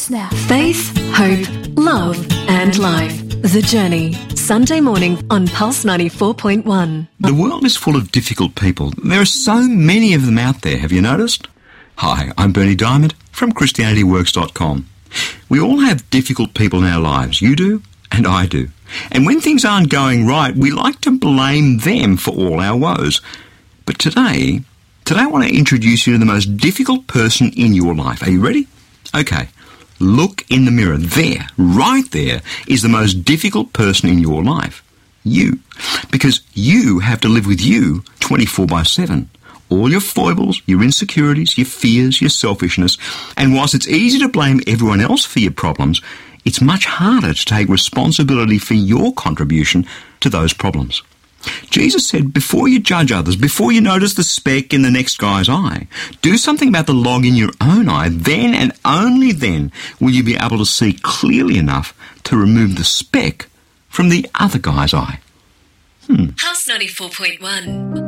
Now. Faith, hope, love and life. The Journey. Sunday morning on Pulse 94.1. The world is full of difficult people. There are so many of them out there, have you noticed? Hi, I'm Bernie Diamond from ChristianityWorks.com. We all have difficult people in our lives. You do, and I do. And when things aren't going right, we like to blame them for all our woes. But today I want to introduce you to the most difficult person in your life. Are you ready? Okay. Look in the mirror. There, right there, is the most difficult person in your life. You. Because you have to live with you 24/7. All your foibles, your insecurities, your fears, your selfishness. And whilst it's easy to blame everyone else for your problems, it's much harder to take responsibility for your contribution to those problems. Jesus said, before you judge others, before you notice the speck in the next guy's eye, do something about the log in your own eye. Then and only then will you be able to see clearly enough to remove the speck from the other guy's eye. Pulse 94.1.